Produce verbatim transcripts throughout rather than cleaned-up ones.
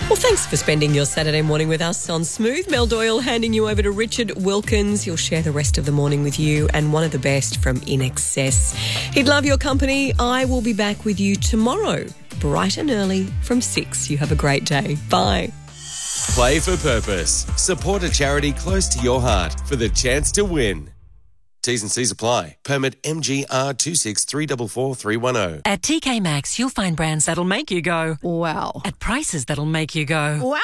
Well, thanks for spending your Saturday morning with us on Smooth. Mel Doyle handing you over to Richard Wilkins. He'll share the rest of the morning with you, and one of the best from In Excess. He'd love your company. I will be back with you tomorrow, bright and early from six. You have a great day. Bye. Play for purpose. Support a charity close to your heart for the chance to win. T's and C's apply. Permit M G R two six three four four three one zero. At T K Maxx, you'll find brands that'll make you go, wow. At prices that'll make you go, wow.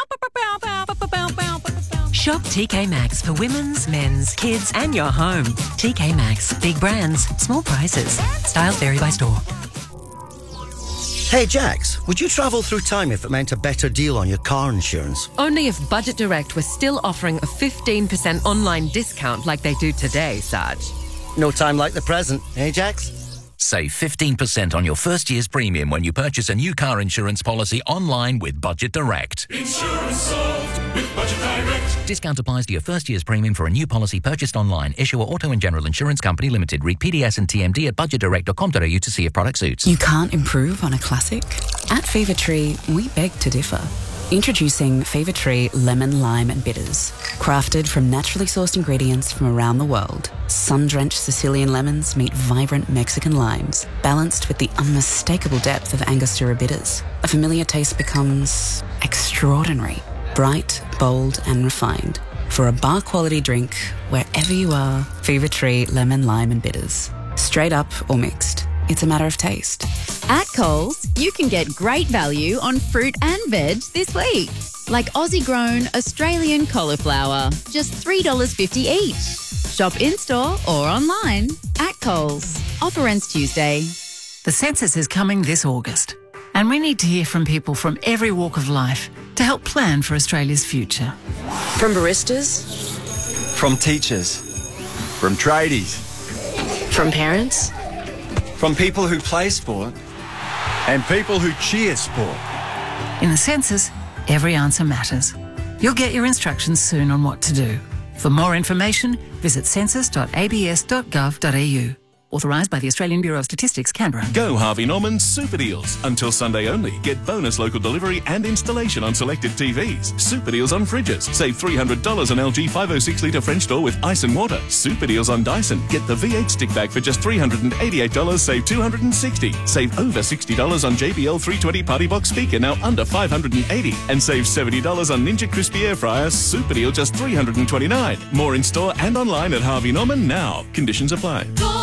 Shop T K Maxx for women's, men's, kids and your home. T K Maxx. Big brands, small prices. Styles vary by store. Hey Jax, would you travel through time if it meant a better deal on your car insurance? Only if Budget Direct was still offering a fifteen percent online discount like they do today, Sarge. No time like the present, eh Jax? Save fifteen percent on your first year's premium when you purchase a new car insurance policy online with Budget Direct. Insurance solved with Budget Direct. Discount applies to your first year's premium for a new policy purchased online. Issuer Auto and General Insurance Company Limited. Read P D S and T M D at budget direct dot com dot a u to see if product suits. You can't improve on a classic? At Fever Tree, we beg to differ. Introducing Fever Tree Lemon, Lime and Bitters. Crafted from naturally sourced ingredients from around the world, sun-drenched Sicilian lemons meet vibrant Mexican limes, balanced with the unmistakable depth of Angostura bitters. A familiar taste becomes extraordinary, bright, bold and refined. For a bar-quality drink, wherever you are, Fever Tree Lemon, Lime and Bitters. Straight up or mixed, it's a matter of taste. At Coles, you can get great value on fruit and veg this week. Like Aussie-grown Australian cauliflower, just three dollars fifty each. Shop in-store or online at Coles. Offer ends Tuesday. The census is coming this August, and we need to hear from people from every walk of life to help plan for Australia's future. From baristas, from teachers, from tradies, from parents, from people who play sport, and people who cheer sport. In the census, every answer matters. You'll get your instructions soon on what to do. For more information, visit census dot a b s dot gov dot a u. Authorised by the Australian Bureau of Statistics, Canberra. Go Harvey Norman's Super Deals. Until Sunday only. Get bonus local delivery and installation on selected T Vs. Super Deals on fridges. Save three hundred dollars on L G five oh six litre French door with ice and water. Super Deals on Dyson. Get the V eight stick bag for just three hundred eighty-eight dollars, save two hundred sixty dollars. Save over sixty dollars on J B L three twenty Party Box speaker, now under five hundred eighty dollars. And save seventy dollars on Ninja Crispy Air Fryer. Super Deal just three hundred twenty-nine dollars. More in store and online at Harvey Norman now. Conditions apply.